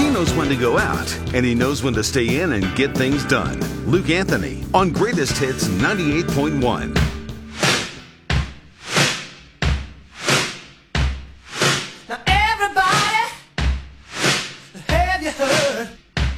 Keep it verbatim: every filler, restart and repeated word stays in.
He knows when to go out, and he knows when to stay in and get things done. Luke Anthony on Greatest Hits ninety-eight point one.